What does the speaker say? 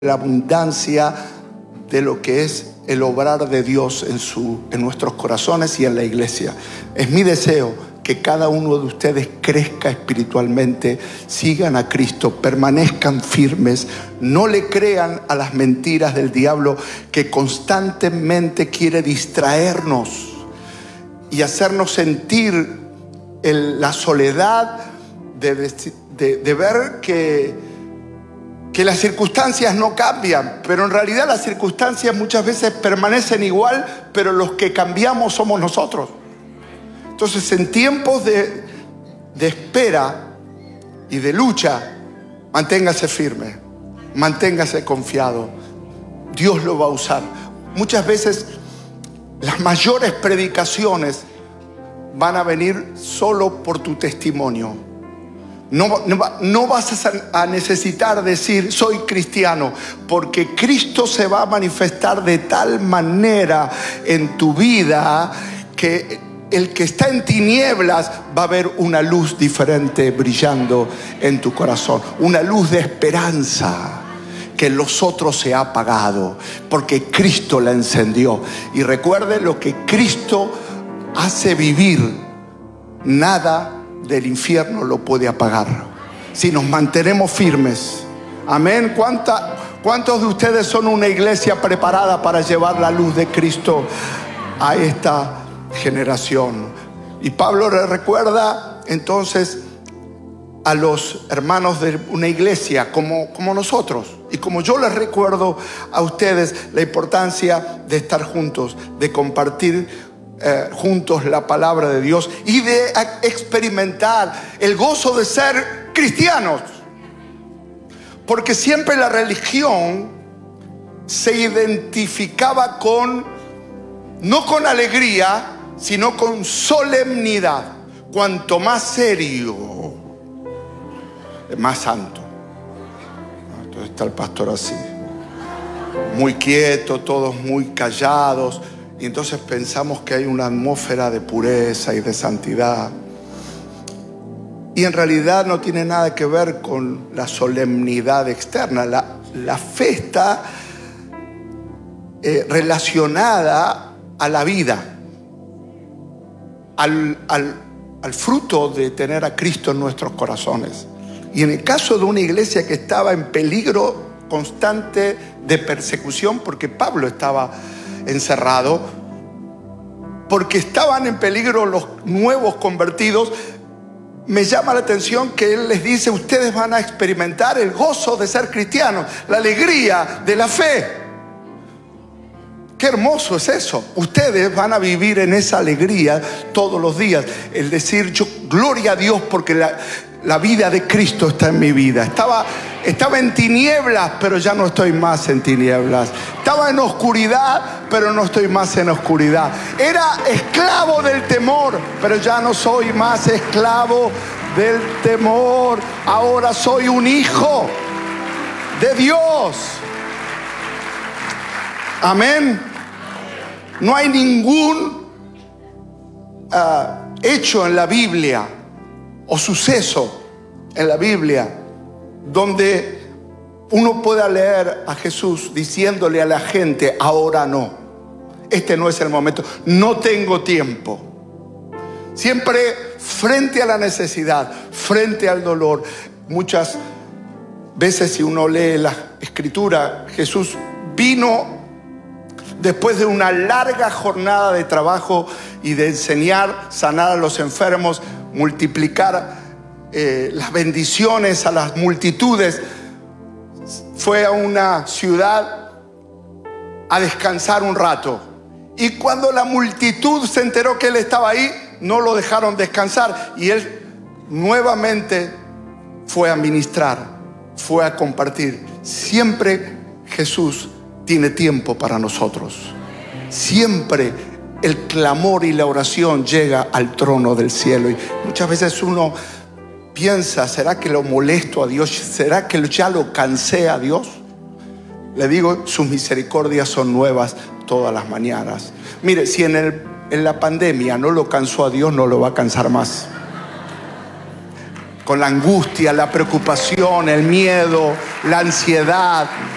la abundancia de lo que es el obrar de Dios en nuestros corazones y en la iglesia. Es mi deseo que cada uno de ustedes crezca espiritualmente, sigan a Cristo, permanezcan firmes, no le crean a las mentiras del diablo que constantemente quiere distraernos y hacernos sentir la soledad de ver que las circunstancias no cambian, pero en realidad las circunstancias muchas veces permanecen igual, pero los que cambiamos somos nosotros. Entonces, en tiempos de espera y de lucha, manténgase firme, manténgase confiado. Dios lo va a usar. Muchas veces las mayores predicaciones van a venir solo por tu testimonio. No vas a necesitar decir soy cristiano, porque Cristo se va a manifestar de tal manera en tu vida que el que está en tinieblas va a ver una luz diferente brillando en tu corazón, una luz de esperanza que en los otros se ha apagado, porque Cristo la encendió. Y recuerde, lo que Cristo hace vivir, nada del infierno lo puede apagar si nos mantenemos firmes. Amén. ¿Cuántos de ustedes son una iglesia preparada para llevar la luz de Cristo a esta generación? Y Pablo le recuerda entonces a los hermanos de una iglesia como nosotros, y como yo les recuerdo a ustedes, la importancia de estar juntos, de compartir juntos la palabra de Dios y de experimentar el gozo de ser cristianos, porque siempre la religión se identificaba no con alegría, sino con solemnidad. Cuanto más serio, más santo. Entonces está el pastor así, muy quieto, todos muy callados. Y entonces pensamos que hay una atmósfera de pureza y de santidad. Y en realidad no tiene nada que ver con la solemnidad externa. La fe está relacionada a la vida, al fruto de tener a Cristo en nuestros corazones. Y en el caso de una iglesia que estaba en peligro constante de persecución, porque Pablo estaba encerrado, porque estaban en peligro los nuevos convertidos, me llama la atención que él les dice: ustedes van a experimentar el gozo de ser cristianos, la alegría de la fe. Qué hermoso es eso. Ustedes van a vivir en esa alegría todos los días, el decir yo, gloria a Dios, porque la vida de Cristo está en mi vida. Estaba en tinieblas, pero ya no estoy más en tinieblas. Estaba en oscuridad, pero no estoy más en oscuridad. Era esclavo del temor, pero ya no soy más esclavo del temor. Ahora soy un hijo de Dios. Amén. No hay ningún hecho en la Biblia o suceso en la Biblia donde uno pueda leer a Jesús diciéndole a la gente: ahora no, este no es el momento, no tengo tiempo. Siempre frente a la necesidad, frente al dolor. Muchas veces, si uno lee la Escritura, Jesús vino después de una larga jornada de trabajo y de enseñar, sanar a los enfermos, multiplicar las bendiciones a las multitudes. Fue a una ciudad a descansar un rato, y cuando la multitud se enteró que él estaba ahí, no lo dejaron descansar, y él nuevamente fue a ministrar, fue a compartir. Siempre Jesús tiene tiempo para nosotros. Siempre el clamor y la oración llega al trono del cielo, y muchas veces uno piensa: ¿será que lo molesto a Dios? ¿Será que ya lo cansé a Dios? Le digo, sus misericordias son nuevas todas las mañanas. Mire, si en la pandemia no lo cansó a Dios, no lo va a cansar más. Con la angustia, la preocupación, el miedo, la ansiedad,